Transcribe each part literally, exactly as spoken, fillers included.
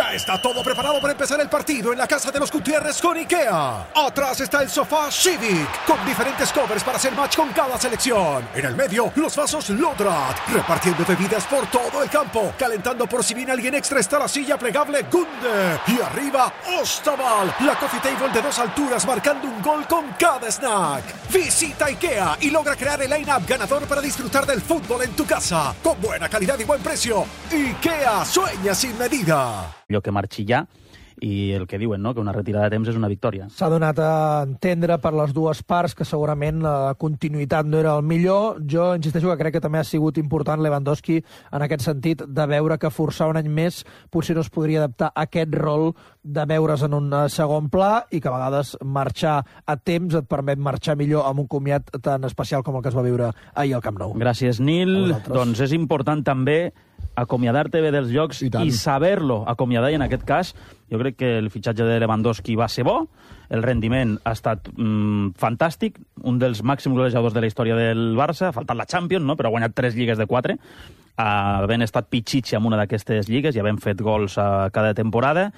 Ya está todo preparado para empezar el partido en la casa de los Gutiérrez con IKEA. Atrás está el sofá Civic, con diferentes covers para hacer match con cada selección. En el medio, los vasos Lodrat, repartiendo bebidas por todo el campo. Calentando por si viene alguien extra está la silla plegable Gunde. Y arriba, Ostaval, la coffee table de dos alturas marcando un gol con cada snack. Visita IKEA y logra crear el line-up ganador para disfrutar del fútbol en tu casa. Con buena calidad y buen precio. IKEA, sueña sin medida. Allò que marxi ja, i el que diuen, no?, que una retirada de temps és una victòria. S'ha donat a entendre per les dues parts que segurament la continuïtat no era el millor. Jo insisteixo que crec que també ha sigut important Lewandowski en aquest sentit de veure que forçar un any més potser no es podria adaptar a aquest rol de veure's en un segon pla i que a vegades marxar a temps et permet marxar millor amb un comiat tan especial com el que es va viure ahir al Camp Nou. Gràcies, Nil. Doncs és important també acomiadar-te bé dels jocs i, i saber-lo acomiadar, i en aquest cas jo crec que el fitxatge de Lewandowski va ser bo, el rendiment ha estat mm, fantàstic, un dels màxims golejadors de la història del Barça, ha faltat la Champions, no?, però ha guanyat tres lligues de quatre, uh, havent estat pitxitxi en una d'aquestes lligues i havent fet gols a cada temporada,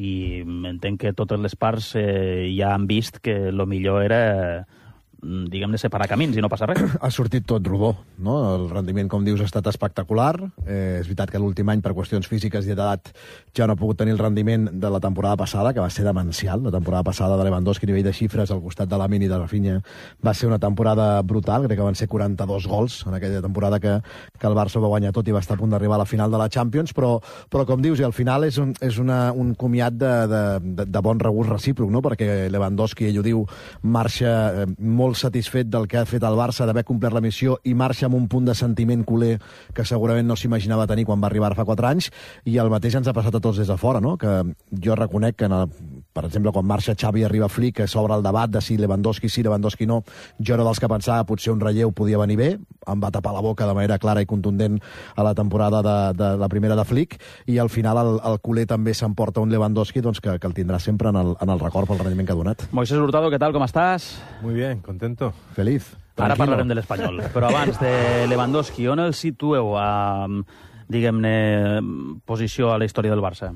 i entenc que totes les parts eh, ja han vist que el millor era diguem-ne, separar camins i no passa res. Ha sortit tot rodó, no? El rendiment, com dius, ha estat espectacular. Eh, és veritat que l'últim any, per qüestions físiques i d'edat, ja no ha pogut tenir el rendiment de la temporada passada, que va ser demencial. La temporada passada de Lewandowski, a nivell de xifres, al costat de Lamine i de Rafinha, va ser una temporada brutal. Crec que van ser quaranta-dos gols en aquella temporada que, que el Barça va guanyar tot i va estar a punt d'arribar a la final de la Champions, però, però com dius, i al final és un, és una, un comiat de, de, de, de bon regust recíproc, no? Perquè Lewandowski, ell ho diu, marxa eh, molt satisfet del que ha fet el Barça, d'haver complert la missió, i marxa amb un punt de sentiment culer que segurament no s'imaginava tenir quan va arribar fa quatre anys, i el mateix ens ha passat a tots des de fora, no? Que jo reconec que, en el, per exemple, quan marxa Xavi i arriba Flick, que s'obre el debat de si Lewandowski sí, Lewandowski no, jo era dels que pensava que potser un relleu podia venir bé, em va tapar la boca de manera clara i contundent a la temporada de, de la primera de Flick, i al final el, el culer també s'emporta un Lewandowski doncs, que, que el tindrà sempre en el, en el record pel rendiment que ha donat. Moisés Hurtado, què tal, com estàs? Muy bien, contento. Feliz. Tranquilo. Ara parlarem de l'Espanyol. Però abans de Lewandowski, on el situeu a, diguem-ne, posició a la història del Barça?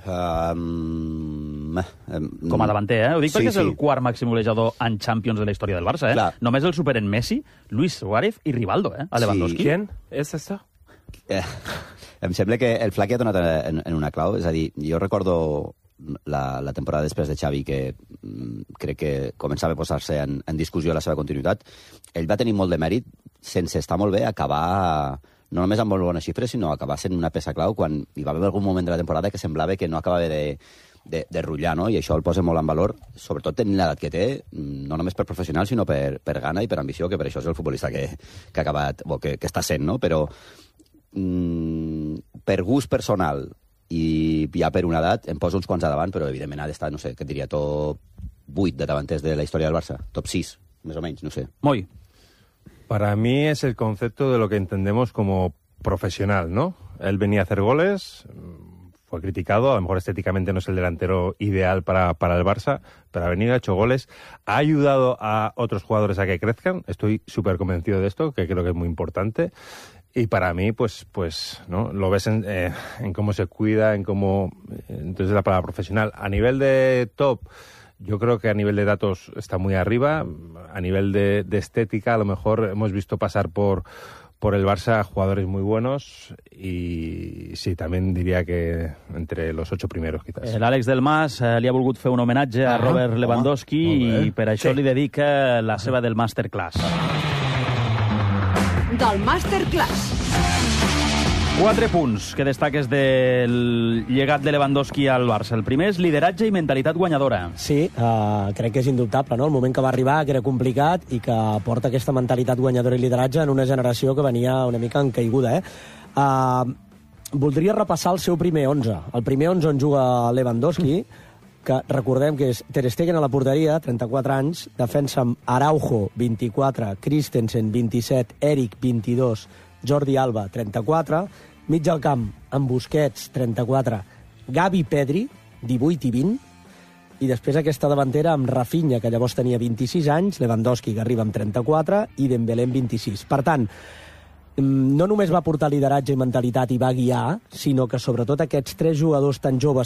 Um, um, Com a davanter, eh? Ho dic sí, perquè és sí. el quart màxim golejador en Champions de la història del Barça, eh? Clar. Només el superen Messi, Luis Suárez i Rivaldo, eh? A Lewandowski. Sí. ¿Quién es eso? Eh, em sembla que el Flac ha donat en, en una clau. És a dir, jo recordo la, la temporada després de Xavi, que mm, crec que començava a posar-se en, en discussió la seva continuïtat. Ell va tenir molt de mèrit, sense estar molt bé, acabar no només amb molt bones xifres, sinó acabar sent una peça clau quan hi va haver algun moment de la temporada que semblava que no acabava de, de, de rutllar, no? I això el posa molt en valor, sobretot tenint l'edat que té, no només per professional, sinó per, per gana i per ambició, que per això és el futbolista que, que ha acabat, o que, que està sent, no? Però mm, per gust personal i ja per una edat em poso uns quants a davant, però evidentment ha d'estar, no sé, què et diria, top vuit de davanters de la història del Barça, top sis, més o menys, no sé. Moi. Para mí es el concepto de lo que entendemos como profesional, ¿no? Él venía a hacer goles, fue criticado, a lo mejor estéticamente no es el delantero ideal para, para el Barça, pero ha venido, ha hecho goles, ha ayudado a otros jugadores a que crezcan, estoy súper convencido de esto, que creo que es muy importante. Y para mí, pues, pues, ¿no? Lo ves en, eh, en cómo se cuida, en cómo... Entonces la palabra profesional. A nivel de top, yo creo que a nivel de datos está muy arriba. A nivel de, de estética, a lo mejor hemos visto pasar por, por el Barça jugadores muy buenos. Y sí, también diría que entre los ocho primeros, quizás. L'Àlex Del Mas eh, li ha volgut fer un homenatge a Robert Lewandowski i per això Sí. li dedica la seva del Masterclass. Del Masterclass. Quatre punts que destaques del llegat de Lewandowski al Barça. El primer és lideratge i mentalitat guanyadora. Sí, uh, crec que és indubtable, no? El moment que va arribar, que era complicat i que porta aquesta mentalitat guanyadora i lideratge en una generació que venia una mica en caiguda, eh? Uh, voldria repassar el seu primer onze. El primer onze on juga Lewandowski, que recordem que és Ter Stegen a la porteria, trenta-quatre anys, defensa amb Araujo, vint-i-quatre, Christensen, vint-i-set, Eric, vint-i-dos, Jordi Alba, trenta-quatre, mig al camp amb Busquets, trenta-quatre, Gavi, Pedri, divuit i vint, i després aquesta davantera amb Rafinha, que llavors tenia vint-i-sis anys, Lewandowski, que arriba amb trenta-quatre, i Dembélé amb vint-i-sis. Per tant, no només va portar lideratge i mentalitat i va guiar, sinó que sobretot aquests tres jugadors tan joves